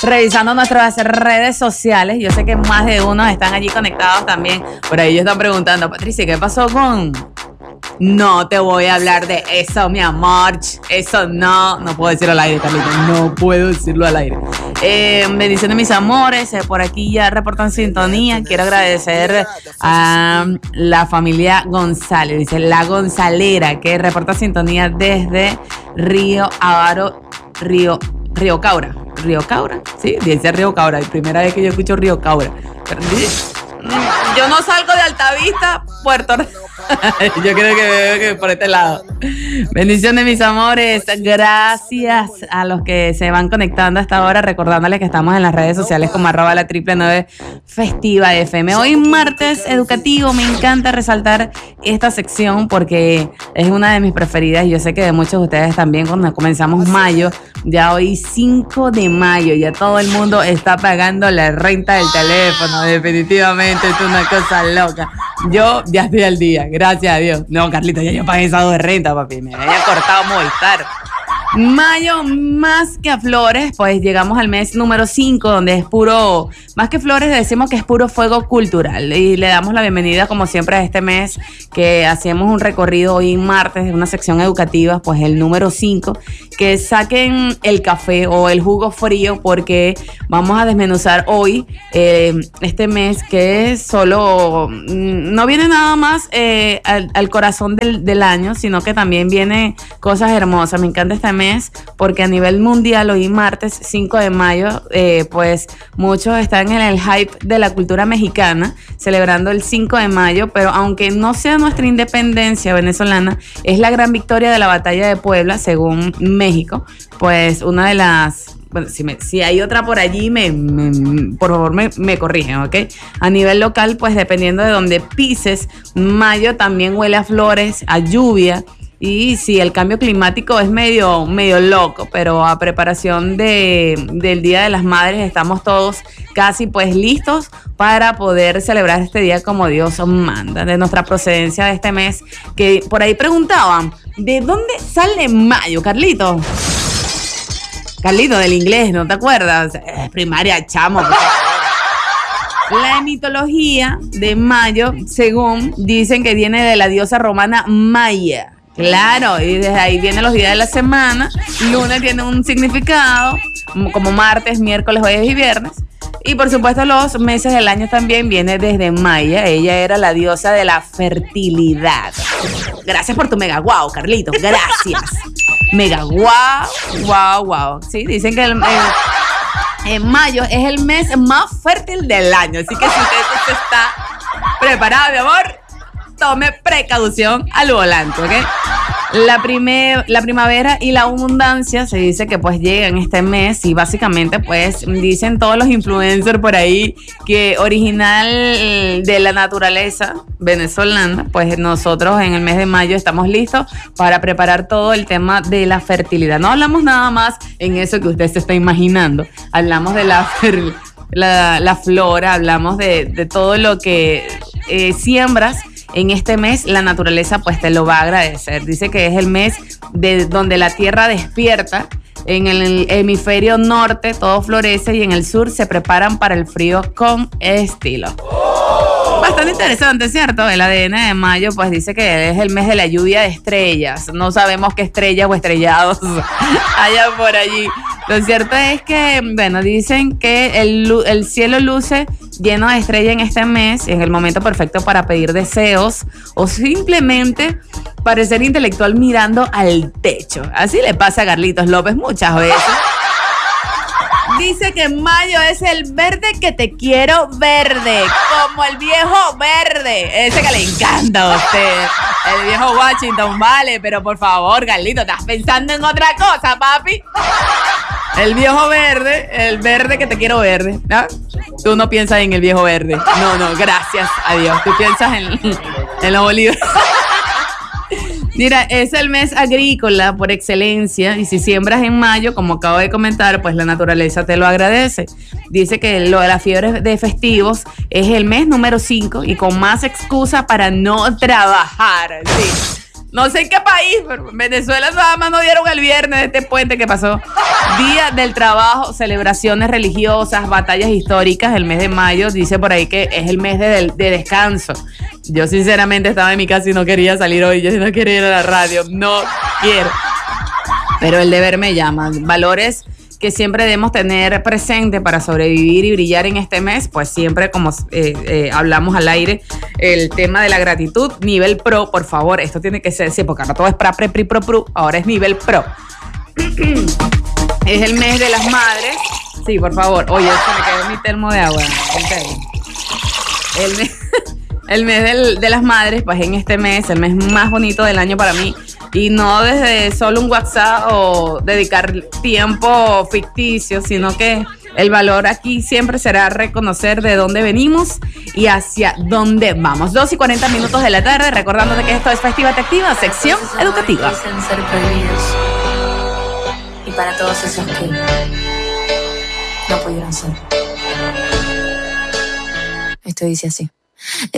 revisando nuestras redes sociales. Yo sé que más de uno están allí conectados también. Por ahí ellos están preguntando, Patricia, ¿qué pasó con...? No te voy a hablar de eso, mi amor. Eso no puedo decirlo al aire, Carlito. No puedo decirlo al aire. Bendiciones, mis amores. Por aquí ya reportan sintonía. Quiero agradecer a la familia González. Dice la Gonzalera, que reporta sintonía desde Río Avaro, Río Caura. ¿Río Caura? Sí, dice Río Caura. Es la primera vez que yo escucho Río Caura. Yo no salgo de Altavista, Puerto Rico. Yo creo que veo que por este lado. Bendiciones, mis amores. Gracias a los que se van conectando hasta ahora, recordándoles que estamos en las redes sociales como @la999 Festiva FM. Hoy martes educativo, me encanta resaltar esta sección porque es una de mis preferidas y yo sé que de muchos de ustedes también cuando comenzamos mayo, ya hoy 5 de mayo, ya todo el mundo está pagando la renta del teléfono, definitivamente es una cosa loca. Yo ya estoy al día, gracias a Dios. No, Carlito, ya yo pagué esa 2 de renta, papi. Me había cortado Movistar. Mayo, más que a flores, pues llegamos al mes número 5, donde es puro, más que flores, decimos que es puro fuego cultural. Y le damos la bienvenida, como siempre, a este mes, que hacemos un recorrido hoy martes de una sección educativa, pues el número 5, que saquen el café o el jugo frío, porque vamos a desmenuzar hoy este mes que solo no viene nada más al corazón del año, sino que también viene cosas hermosas. Me encanta este mes porque a nivel mundial hoy martes 5 de mayo pues muchos están en el hype de la cultura mexicana celebrando el 5 de mayo, pero aunque no sea nuestra independencia venezolana, es la gran victoria de la batalla de Puebla según México. Pues una de las... Bueno, si hay otra por allí, por favor me corrigen, ¿ok? A nivel local, pues dependiendo de donde pises, mayo también huele a flores, a lluvia. Y sí, el cambio climático es medio loco, pero a preparación del Día de las Madres estamos todos casi pues listos para poder celebrar este día como Dios manda. De nuestra procedencia de este mes, que por ahí preguntaban, ¿de dónde sale mayo, Carlito? Carlito, del inglés, ¿no te acuerdas? Primaria, chamo. La mitología de mayo, según dicen que viene de la diosa romana Maya. Claro, y desde ahí vienen los días de la semana. Lunes tiene un significado, como martes, miércoles, jueves y viernes. Y por supuesto los meses del año también viene desde Maya. Ella era la diosa de la fertilidad. Gracias por tu mega guau, Carlito. Gracias. Mega guau. Sí, dicen que en mayo es el mes más fértil del año. Así que si usted está preparado, mi amor, tome precaución al volante, ¿ok? La primavera y la abundancia se dice que pues llegan este mes y básicamente pues dicen todos los influencers por ahí que original de la naturaleza venezolana, pues nosotros en el mes de mayo estamos listos para preparar todo el tema de la fertilidad. No hablamos nada más en eso que usted se está imaginando, hablamos de la flora, hablamos de todo lo que siembras. En este mes la naturaleza pues te lo va a agradecer. Dice que es el mes donde la tierra despierta. En el hemisferio norte todo florece y en el sur se preparan para el frío con estilo. Bastante interesante, ¿cierto? El ADN de mayo pues dice que es el mes de la lluvia de estrellas. No sabemos qué estrellas o estrellados haya por allí. Lo cierto es que, bueno, dicen que el cielo luce lleno de estrellas en este mes, en el momento perfecto para pedir deseos o simplemente parecer intelectual mirando al techo. Así le pasa a Carlitos López muchas veces. Dice que mayo es el verde que te quiero verde, como el viejo verde, ese que le encanta a usted, el viejo Washington, vale, pero por favor, Carlito, estás pensando en otra cosa, papi. El viejo verde, el verde que te quiero verde, ¿no? Tú no piensas en el viejo verde, no, gracias a Dios, tú piensas en los olivos. Mira, es el mes agrícola por excelencia y si siembras en mayo, como acabo de comentar, pues la naturaleza te lo agradece. Dice que lo de las fiebres de festivos es el mes número 5 y con más excusa para no trabajar. Sí. No sé en qué país, pero en Venezuela nada más nos dieron el viernes de este puente que pasó. Día del trabajo, celebraciones religiosas, batallas históricas. El mes de mayo dice por ahí que es el mes de descanso. Yo sinceramente estaba en mi casa y no quería salir hoy. Yo no quería ir a la radio. No quiero. Pero el deber me llama. Valores que siempre debemos tener presente para sobrevivir y brillar en este mes, pues siempre como hablamos al aire, el tema de la gratitud, nivel pro, por favor, esto tiene que ser, sí, porque ahora todo es pra, pri, pro, ahora es nivel pro. Es el mes de las madres, sí, por favor, oye, se me quedó mi termo de agua, el mes de las madres, pues en este mes, el mes más bonito del año para mí. Y no desde solo un WhatsApp o dedicar tiempo ficticio, sino que el valor aquí siempre será reconocer de dónde venimos y hacia dónde vamos. 2:40 de la tarde, recordándote que esto es Festiva Te Activa, sección educativa. Dicen ser prohibidos. Y para todos esos que no pudieron ser. Esto dice así.